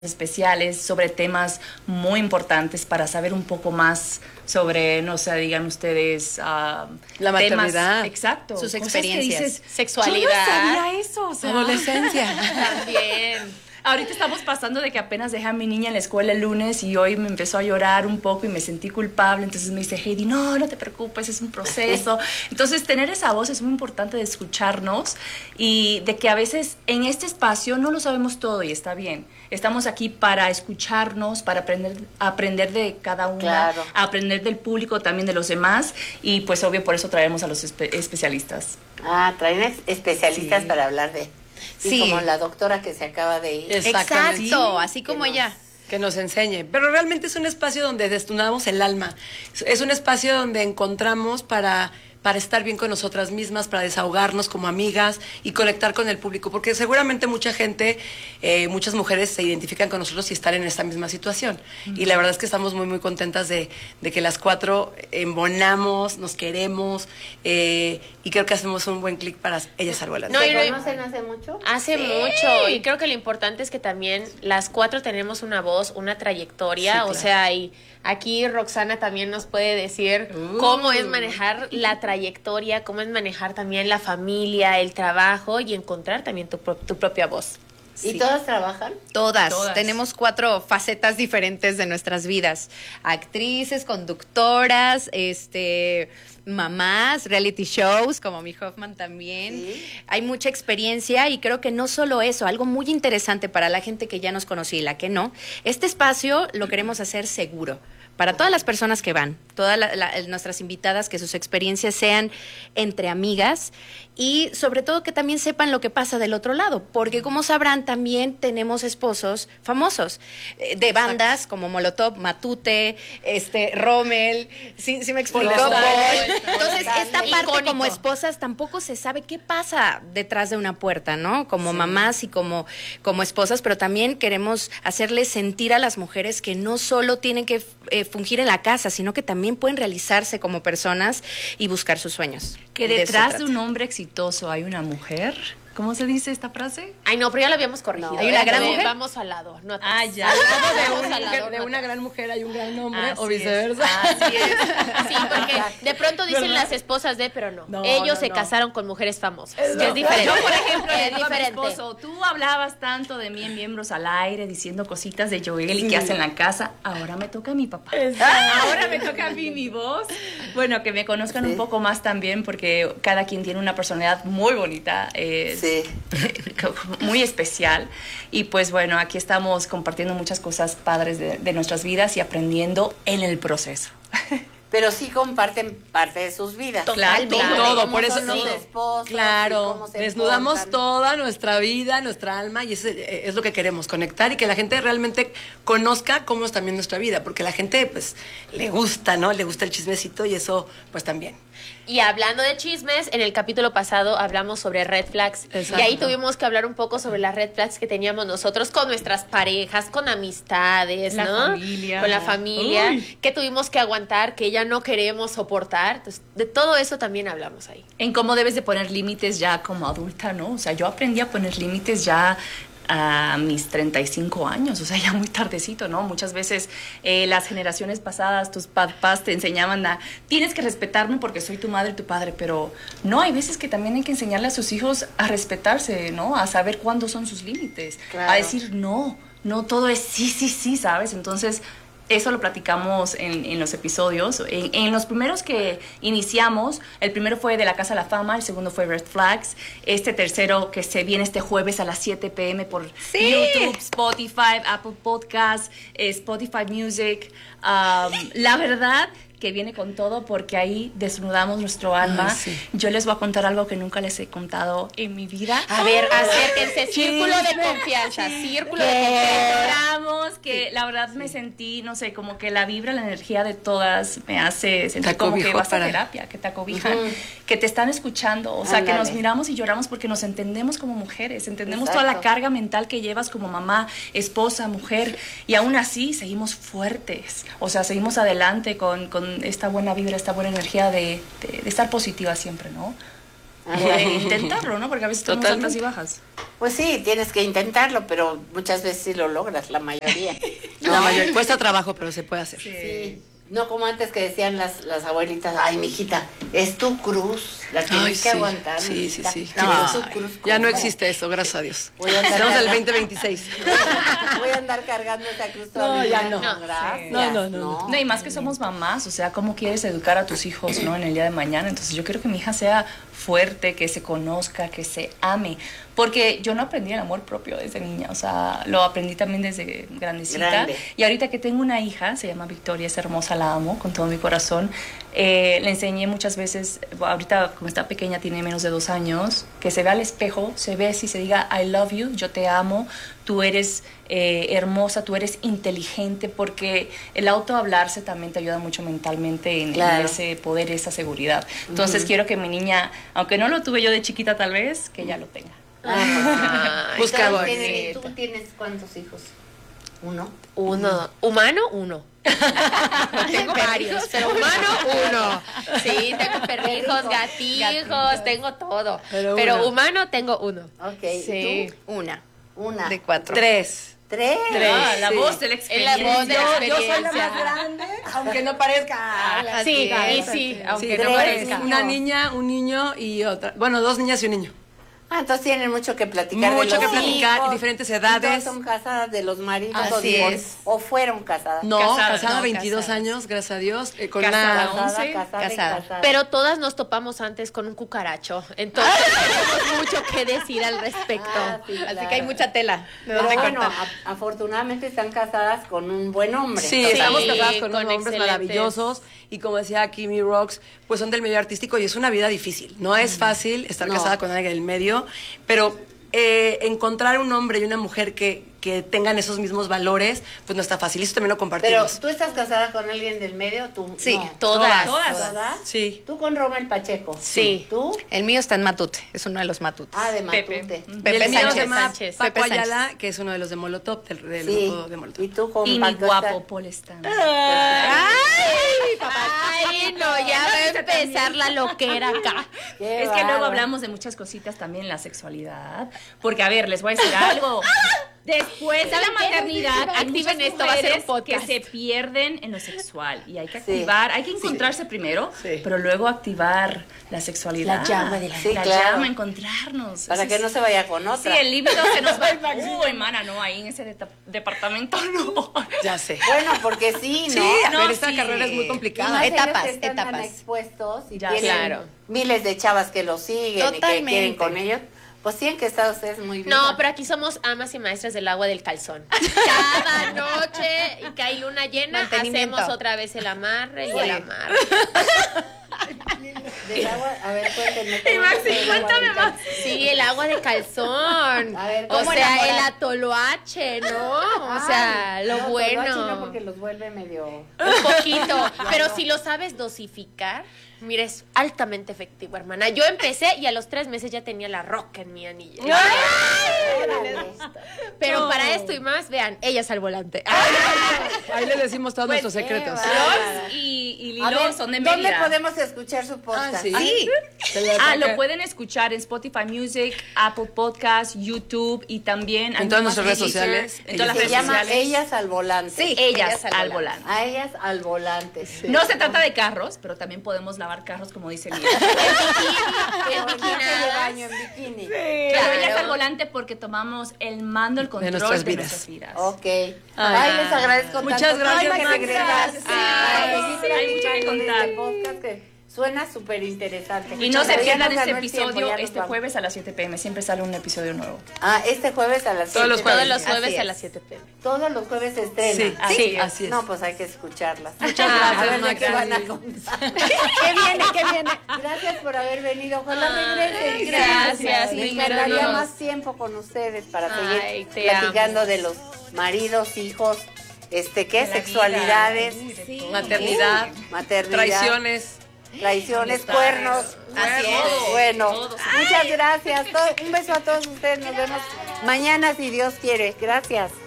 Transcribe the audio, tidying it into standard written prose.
especiales sobre temas muy importantes para saber un poco más sobre, no sé, digan ustedes, la maternidad, exacto, sus experiencias, dices, sexualidad, yo no sabía eso, o sea, adolescencia. También. Ahorita estamos pasando de que apenas dejé a mi niña en la escuela el lunes y hoy me empezó a llorar un poco y me sentí culpable. Entonces me dice, Heidi, no te preocupes, es un proceso. Entonces tener esa voz es muy importante de escucharnos y de que a veces en este espacio no lo sabemos todo y está bien. Estamos aquí para escucharnos, para aprender de cada una, claro, aprender del público, también de los demás y pues obvio por eso traemos a los especialistas. Traen especialistas para hablar de... Sí, como la doctora que se acaba de ir. Exactamente. Exacto, así como ella. Que nos enseñe. Pero realmente es un espacio donde desnudamos el alma. Es un espacio donde encontramos para estar bien con nosotras mismas, para desahogarnos como amigas y conectar con el público. Porque seguramente mucha gente, muchas mujeres se identifican con nosotros y están en esta misma situación. Y la verdad es que estamos muy, muy contentas de que las cuatro embonamos, nos queremos y creo que hacemos un buen clic para ella salvo la ¿Se conocen hace mucho? Hace mucho. Y creo que lo importante es que también las cuatro tenemos una voz, una trayectoria. Sí, o sea, y aquí Roxana también nos puede decir cómo es manejar la trayectoria, cómo es manejar también la familia, el trabajo y encontrar también tu propia voz. ¿Y todas trabajan? Todas. Tenemos 4 facetas diferentes de nuestras vidas. Actrices, conductoras, mamás, reality shows, como mi Hoffman también. ¿Sí? Hay mucha experiencia y creo que no solo eso, algo muy interesante para la gente que ya nos conoce y la que no. Este espacio lo queremos hacer seguro. Para todas las personas que van, todas nuestras invitadas, que sus experiencias sean entre amigas y sobre todo que también sepan lo que pasa del otro lado, porque como sabrán también tenemos esposos famosos de bandas como Molotov, Matute, Rommel, ¿sí me explico? Entonces esta parte icónico. Como esposas tampoco se sabe qué pasa detrás de una puerta, ¿no? Como mamás y como esposas, pero también queremos hacerles sentir a las mujeres que no solo tienen que fungir en la casa, sino que también pueden realizarse como personas y buscar sus sueños. Que detrás de un hombre exitoso hay una mujer. ¿Cómo se dice esta frase? Ay, no, pero ya la habíamos corregido. No. ¿Hay una gran mujer? Vamos al lado, no atrás. Ya. De una gran mujer hay un gran hombre, Así o viceversa. Así es. Sí, porque de pronto dicen ¿verdad? Las esposas de, pero no. Ellos se casaron con mujeres famosas. Es diferente. Yo, por ejemplo, le es digo a mi diferente. esposo, tú hablabas tanto de mí en Miembros al Aire, diciendo cositas de Joel y qué hace en la casa. Ahora me toca a mi papá. Ahora me toca a mí mi voz. Bueno, que me conozcan un poco más también, porque cada quien tiene una personalidad muy bonita. Muy especial y pues bueno, aquí estamos compartiendo muchas cosas padres de nuestras vidas y aprendiendo en el proceso. Pero sí comparten parte de sus vidas. Totalmente. Todo, por eso son los esposos, claro, cómo se desnudamos portan. toda nuestra vida, nuestra alma y eso es lo que queremos, conectar y que la gente realmente conozca cómo es también nuestra vida, porque la gente pues le gusta, ¿no? Le gusta el chismecito y eso pues también. Y hablando de chismes, en el capítulo pasado hablamos sobre red flags. Exacto. Y ahí tuvimos que hablar un poco sobre las red flags que teníamos nosotros con nuestras parejas, con amistades, La ¿no? familia. Con la familia, Uy. que tuvimos que aguantar, que ya no queremos soportar. Entonces, de todo eso también hablamos ahí. En cómo debes de poner límites ya como adulta, ¿no? O sea, yo aprendí a poner límites ya a mis 35 años, o sea, ya muy tardecito, ¿no? Muchas veces las generaciones pasadas, tus papás te enseñaban tienes que respetarme porque soy tu madre y tu padre, pero no, hay veces que también hay que enseñarle a sus hijos a respetarse, ¿no? A saber cuándo son sus límites, Claro. a decir no todo es sí, ¿sabes? Entonces, eso lo platicamos en los episodios. En los primeros que iniciamos, el primero fue de la Casa de la Fama, el segundo fue Red Flags, este tercero que se viene este jueves a las 7 p.m. por YouTube, Spotify, Apple Podcasts, Spotify Music. La verdad que viene con todo porque ahí desnudamos nuestro alma. Sí. Yo les voy a contar algo que nunca les he contado en mi vida. A ver, acérquense, círculo de confianza, círculo de confianza. Logramos que la verdad me sentí, no sé, como que la vibra, la energía de todas me hace sentir como que vas a terapia, que te acobijan, que te están escuchando, o sea, que nos miramos y lloramos porque nos entendemos como mujeres, entendemos toda la carga mental que llevas como mamá, esposa, mujer, y aún así seguimos fuertes, o sea, seguimos adelante con esta buena vibra, esta buena energía de estar positiva siempre, ¿no? intentarlo, ¿no? Porque a veces tenemos altas y bajas. Pues sí, tienes que intentarlo, pero muchas veces sí lo logras, la mayoría. La mayoría. Cuesta trabajo, pero se puede hacer. Sí. No como antes que decían las abuelitas, ay, mijita, es tu cruz, la tienes que aguantar. Sí, mijita. sí. No, es tu cruz. Ya no ¿cómo? existe eso, gracias a Dios. Voy a andar Estamos en el cargando- 2026. Voy a andar cargando esa cruz toda No, mi ya vida. no. Gracias. No. No, y más que somos mamás, o sea, ¿cómo quieres educar a tus hijos, no? En el día de mañana. Entonces yo quiero que mi hija sea fuerte, que se conozca, que se ame. Porque yo no aprendí el amor propio desde niña, o sea, lo aprendí también desde grandecita. Grande. Y ahorita que tengo una hija, se llama Victoria, es hermosa, la amo con todo mi corazón. Le enseñé muchas veces, ahorita como está pequeña, tiene menos de 2 años, que se vea al espejo, se ve y se diga, I love you, yo te amo, tú eres hermosa, tú eres inteligente, porque el autohablarse también te ayuda mucho mentalmente en Claro. ese poder, esa seguridad. Entonces quiero que mi niña, aunque no lo tuve yo de chiquita tal vez, que ella lo tenga. Busca Todos amor. tienen- ¿Tú tienes cuántos hijos? ¿Uno? Uno. Humano, uno. Tengo varios, pero humano, uno. Sí, tengo perrijos, gatijos, tengo todo. Pero Pero uno. humano tengo uno. Ok. Sí. ¿Tú? Una Una. de 4. 3. ¿Tres? Ah, la sí. voz de la Es experiencia. la voz de la experiencia. Yo soy la más grande, aunque no parezca. Sí, Así y es. sí, aunque Sí, no tres parezca. niños. Una niña, un niño y otra. Bueno, 2 niñas y un niño. Ah, entonces tienen mucho que platicar. Mucho de los que platicar, hijos. diferentes ¿Y edades. todas son casadas de los maridos o Así divorci- es. o fueron casadas? No, Casadas, casada, no, 22 casadas. años, gracias a Dios. Con Casada. una. 11, casada y casada. casada. Pero todas nos topamos antes con un cucaracho. Entonces tenemos mucho que decir al respecto. Ah, sí, Así claro. que hay mucha tela. de Pero dónde bueno, cortar. afortunadamente están casadas con un buen hombre. Sí, Sí, estamos casadas con con unos hombres excelentes. maravillosos y como decía Kimi Rocks, pues son del medio artístico y es una vida difícil. No es fácil estar No. casada con alguien del medio, pero encontrar un hombre y una mujer que tengan esos mismos valores, pues no está fácil. Eso también lo Pero, compartimos. ¿tú estás casada con alguien del medio? ¿Tú? Sí, No. todas. ¿Todas? Sí. ¿Tú con Romel Pacheco? Sí. ¿Tú? El mío está en Matute, es uno de los Matutes. Ah, de Pepe. Matute. Y Pepe el mío Sánchez. se llama Sánchez. Paco Pepe Sánchez. Ayala, que es uno de los de Molotov, del Sí. grupo de Molotov. ¿Y tú con Y mi Paco guapo estás? Paul Stan. Ay, no, ya va a empezar la loquera acá. Qué Es que luego bárbaro. hablamos de muchas cositas también en la sexualidad. Porque, a ver, les voy a decir algo. Después de la ¿Saben qué? maternidad, hay Activen muchas esto, va a ser un mujeres que podcast. se pierden en lo sexual. Y hay que Sí. activar, hay que encontrarse primero, Sí. pero luego activar la sexualidad. La llama de la Sí, la claro. llama, encontrarnos. Para Eso que es- no se vaya con Sí, otra. el líbido se nos va. Uy, mana, no, ahí en ese departamento no. Ya sé. Bueno, porque sí, ¿no? Sí, a No, ver, esta sí. carrera es muy Y complicada. más ellos Etapas, que están tan etapas. expuestos y Ya, tienen claro. miles de chavas que los siguen y que Totalmente. quieren con ellos, pues tienen que estar ustedes muy bien. No, pero aquí somos amas y maestras del agua del calzón. Cada noche y que hay luna llena, Mantenimiento. hacemos otra vez el amarre y el Oye. amarre. Del agua, a ver, cuéntenme. Y ¿cómo Maxi, es el agua cuéntame del más. Sí, el agua de calzón. A ver, o ¿cómo sea, enamorar? el atoloache, ¿no? O sea, Ay, lo no, bueno. toloache no, porque los vuelve medio... Un poquito. Pero si lo sabes dosificar, mira, es altamente efectivo, hermana. Yo empecé y a los 3 meses ya tenía la roca en mi anilla. Pero para esto y más, vean, ellas al volante. Ahí les decimos todos nuestros secretos. Los y A Lilo ver, son de ¿dónde Mérida. podemos escuchar su podcast? sí. Sí. Lo pueden escuchar en Spotify Music, Apple Podcast, YouTube y también En todas nuestras redes Deezer, sociales. En todas las Se redes llama sociales. Ellas al Volante. Sí. Ellas Ellas al al volante. A ellas al volante. No se trata de carros, pero también podemos lavar carros, como dice Mira. Pero en traje de baño, en bikini. Pero Claro. ellas al volante porque tomamos el mando, el control de nuestras nuestras vidas. vidas. Ok. Ay, les agradezco Muchas tanto. gracias, que Maxa. regresaste. Ay, Ay, sí, hay mucho que platicando de contar. este podcast que suena súper interesante. Y no se Pero ya pierdan nos este ganó el tiempo, episodio ya nos este vamos. jueves a las 7 p.m. Siempre sale un episodio nuevo. Ah, este jueves a las Todos los 7. Todos los jueves Así a es. las 7 p.m. Todos los jueves se estrena. Sí, Así es. así es. No, pues hay que escucharlas. Muchas A gracias, ver de Maxa. qué van a contar. ¿Qué viene? ¿Qué viene? Gracias por haber venido. Ojalá regresen. gracias, Me mi encantaría Dios. más tiempo con ustedes para Ay, seguir te platicando de los maridos, hijos, ¿qué? Sexualidades, Maternidad, maternidad, traiciones. cuernos. Así es. Bueno, Todos. muchas gracias. Un beso a todos ustedes. Nos vemos mañana si Dios quiere. Gracias.